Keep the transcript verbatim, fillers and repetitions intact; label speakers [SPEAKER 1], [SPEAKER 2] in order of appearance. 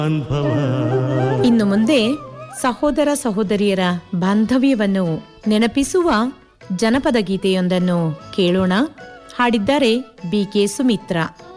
[SPEAKER 1] ಇನ್ನು ಮುಂದೆ ಸಹೋದರ ಸಹೋದರಿಯರ ಬಾಂಧವ್ಯವನ್ನು ನೆನಪಿಸುವ ಜನಪದ ಗೀತೆಯೊಂದನ್ನು ಕೇಳೋಣ. ಹಾಡಿದ್ದಾರೆ ಬಿ ಕೆ ಸುಮಿತ್ರಾ.